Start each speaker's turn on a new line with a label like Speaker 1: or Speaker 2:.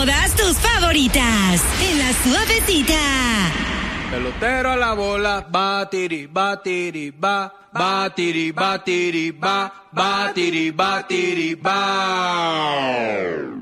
Speaker 1: todas tus favoritas. En La Suavecita.
Speaker 2: Pelotero a la bola, batiri, batiri, ba, batiri, batiri, ba, batiri, batiri, ba.